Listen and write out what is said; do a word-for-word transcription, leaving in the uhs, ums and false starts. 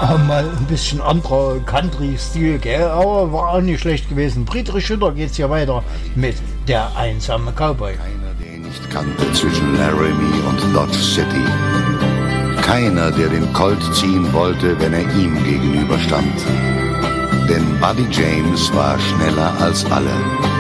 Ja, mal ein bisschen anderer Country-Stil, gell? Aber war auch nicht schlecht gewesen. Friedrich Schütter geht's hier weiter mit Der einsame Cowboy. Keiner, den nicht kannte zwischen Laramie und Dodge City. Keiner, der den Colt ziehen wollte, wenn er ihm gegenüberstand. Denn Buddy James war schneller als alle.